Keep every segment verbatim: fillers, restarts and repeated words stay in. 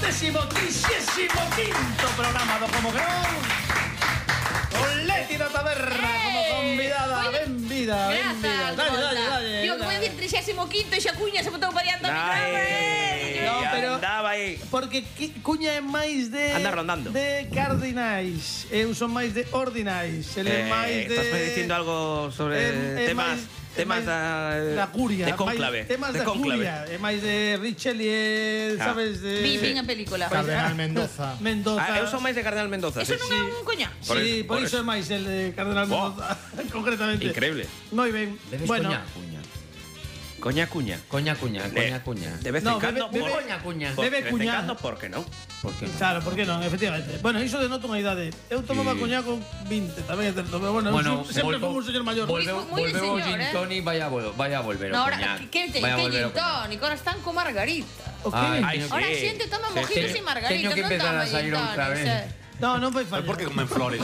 Centésimo trixésimo quinto programa do Como que non. Con Leti da Taberna como convidada. Benvida, benvida. Dale, dale, dale. Digo que voy a decir trixésimo quinto e xa Cuña se botou variando a micrófono. No, pero andaba aí. Porque Cuña é máis de anda rondando. De cardinais. Eu son máis de ordinais. Ele é Eh, máis de Estás me dicindo algo sobre é- é temas máis- temas é máis da da curia, de cónclave, máis, temas de da cónclave. curia, é máis de Richelieu, Ah. sabes de Vi, vi a película. Cardenal Mendoza. Mendoza. Ah, eu son máis de Cardenal Mendoza. Eso sí. non é un coña. Por Sí, eso, por por iso eso. é máis el de Cardenal Oh. Mendoza, concretamente. Increíble. Moi ben. Debes Bueno, coña, cuña. Coña cuña. Coña, cuña, coña, Eh, cuña. De vez No, en cando. bebe- por- bebe- Coña, cuña. por- bebe de vez en cuñá. cando, por que non? Por que non? Claro, por que non, efectivamente. Bueno, iso denota unha idade. Eu tomaba Sí. coñac con vinte, tamén é certo, pero bueno, Bueno, eu sempre volvo- fui un señor maior. Volveu, Moi- moi de volveu o señor, gin eh. tonic, vaya, a vol- vaya a volver No, o ahora, coñac. que te Vaya a que volver gin o coñac. tonic, ahora están con margarita. O que? Ai, Ai, Ahora a sí. xente toma Sí, mojitos sí. e margarita, Teño que non empezar toma a sair gin outra tonics, vez. eh. No, non fai falta. Por que comen flores?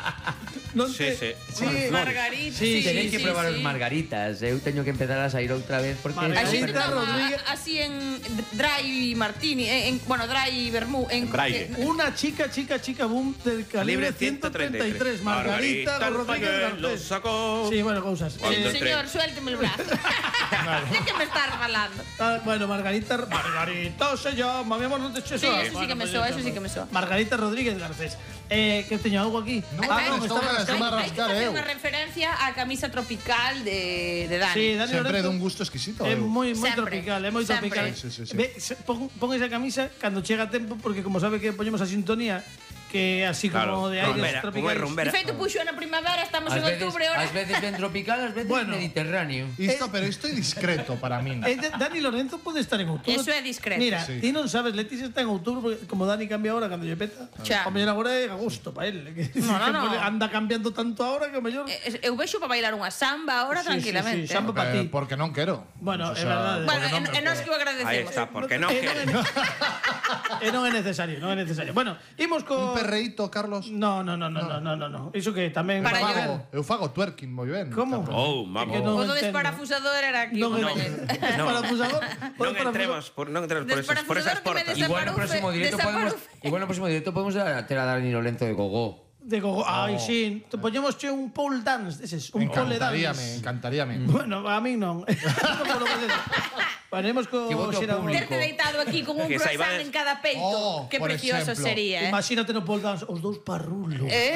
Non Sí, te- sí. Sí, Margarita, Sí, sí, Tenéis sí, que probar sí. os margaritas. Eu teño que empezar a sair outra vez porque Margarita. A xente Margarita toma Rodríguez. así en dry martini, en, en- bueno, dry vermú, en Braille. eh, Una chica, chica, chica boom del calibre ciento treinta y tres. Margarita Margarita Rodríguez Rodríguez lo Garcés. sacó. Sí, bueno, cousas. Cuando Eh, entré. Señor, suélteme el brazo. ¿De qué me estás falando? ah, bueno, Margarita. Margarita se llama, mi amor, non te eches Sí, eso sí que me soa, eso sí que me soa. Margarita Rodríguez Garcés. Eh, que teño algo aquí? No, ah, no, non, estou estaba a- rascando. estou a Hay que rascar, hacer eu. unha referencia á camisa tropical de, de Dani. Sí, Dani Sempre Lorenzo dun gusto exquisito. é eu. moi moi Sempre, tropical, é moi sempre. tropical. Sí, sí, sí. Ve, se- pon, pon esa camisa cando chega a tempo porque como sabe que poñemos a sintonía que é así Claro, como de aires rumbera, como é tropicais. rumbera. De feito, puxo na primavera, estamos ás en veces, outubro ahora. ás veces ben tropical, ás veces Bueno. mediterráneo. Isto, pero isto é discreto para min. Eh, de- Dani Lorenzo pode estar en outubro. Eso é discreto. Mira, Sí. ti non sabes, Leticia está en outubro porque como Dani cambia ahora cando lle peta. Xa. O mellor agora é agosto para él. Que, No, no, que no. pode- anda cambiando tanto ahora que o mellor. Eh, Eu vexo para bailar unha samba ahora Sí, sí, tranquilamente. sí, samba pa ti. Eh, porque non quero. Bueno, O é sea, verdade. Bueno, porque non e, me e nós que o puedo. agradecemos. Aí está, porque non Eh, quere. non é- E non é necesario, non é necesario. Bueno, imos co Un perreíto, Carlos. No, no, no, no, no, no, no, no. Iso que tamén Para fago- llover. Eu fago twerking moi ben. Como? Oh, É vamos. que non O do entendo. desparafusador era aquí. Non, un non, compañero. No. Parafusador. Non entremos por, non entremos por esas, por esas Desparafusador que me portas. des- Igual no Desaparufe, próximo directo podemos, desaparufe. igual no próximo directo podemos ter a Dani Lorenzo de Gogó. De gogo. Ai, sí. Te poñemos che un pole dance deses, un pole Encantaríame, dance. encantaríame. Bueno, a mí non. Polo que sea. Ponemos co Que voto xerador. público. Terte deitado aquí con un Que croissant saibades- en cada peito. Oh, Qué por precioso exemplo. sería, eh. Imagínate no pole dance os dous parrulos. Eh,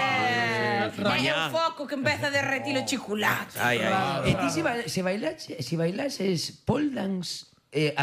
Ah, Vaya o foco que empeza a derretir o chocolate. Ai, ai. E ti se, baila, se, bailaches, se bailases pole dance eh,